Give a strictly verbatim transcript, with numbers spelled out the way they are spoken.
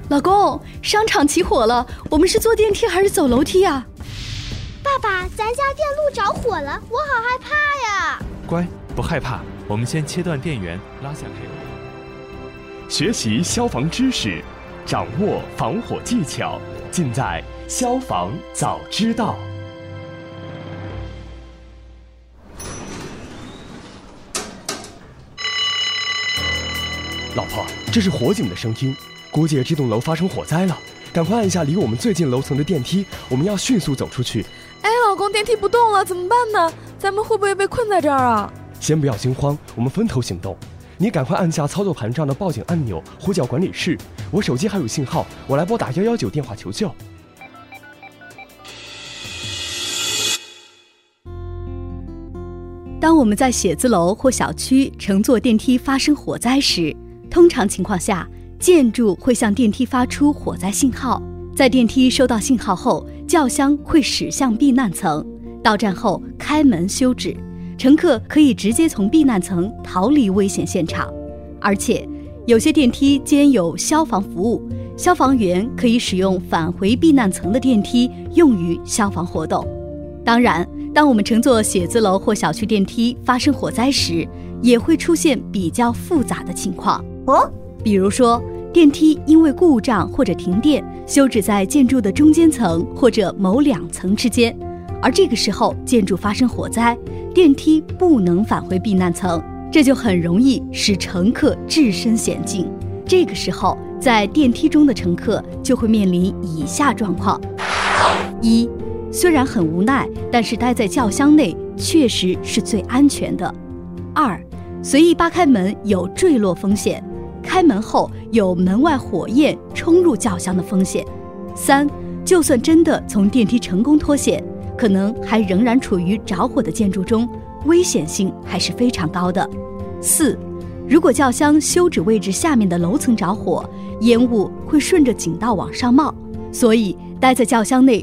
老公，商场起火了，我们是坐电梯还是走楼梯啊？ 爸爸，咱家电路着火了，我好害怕呀！ 乖，不害怕，我们先切断电源，拉下配合。 学习消防知识，掌握防火技巧，尽在消防早知道。老婆，这是火警的声音，估计这栋楼发生火灾了，赶快按一下离我们最近楼层的电梯，我们要迅速走出去。 哎，老公，电梯不动了，怎么办呢？咱们会不会被困在这儿啊？ 先不要惊慌，我们分头行动。你赶快按下操作盘上的报警按钮，呼叫管理室。我手机还有信号，我来拨打一一九电话求救。 当我们在写字楼或小区乘坐电梯发生火灾时，通常情况下，建筑会向电梯发出火灾信号。在电梯收到信号后，轿厢会驶向避难层，到站后开门休止，乘客可以直接从避难层逃离危险现场。而且，有些电梯兼有消防服务，消防员可以使用返回避难层的电梯用于消防活动。当然，当我们乘坐写字楼或小区电梯发生火灾时，也会出现比较复杂的情况。 哦， 比如说，电梯因为故障或者停电，休止在建筑的中间层或者某两层之间，而这个时候建筑发生火灾，电梯不能返回避难层，这就很容易使乘客置身险境。这个时候，在电梯中的乘客就会面临以下状况：一、虽然很无奈，但是待在轿厢内确实是最安全的。二、随意扒开门有坠落风险，开门后有门外火焰冲入轿厢的风险。三、就算真的从电梯成功脱险，可能还仍然处于着火的建筑中，危险性还是非常高的。四、如果轿厢休止位置下面的楼层着火，烟雾会顺着井道往上冒，所以待在轿厢内